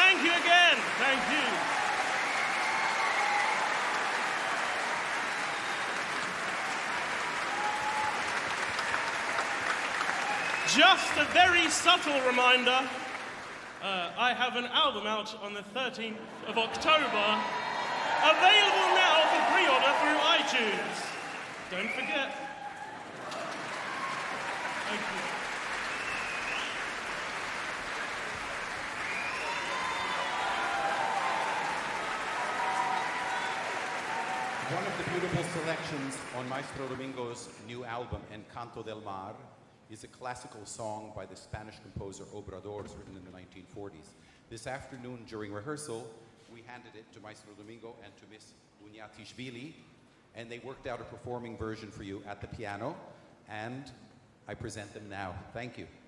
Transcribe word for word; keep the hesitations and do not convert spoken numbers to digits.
thank you again. Thank you. Just a very subtle reminder, uh, I have an album out on the thirteenth of October, available now for pre-order through iTunes. Don't forget. Thank you. One of the beautiful selections on Maestro Domingo's new album, Encanto del Mar, is a classical song by the Spanish composer Obradors, written in the nineteen forties. This afternoon during rehearsal, we handed it to Maestro Domingo and to Miss Bunyatishvili, and they worked out a performing version for you at the piano, and I present them now. Thank you.